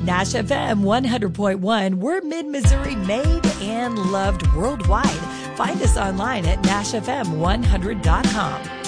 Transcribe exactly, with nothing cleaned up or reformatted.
Nash F M one hundred point one. We're Mid-Missouri made and loved worldwide. Find us online at nash f m one hundred dot com.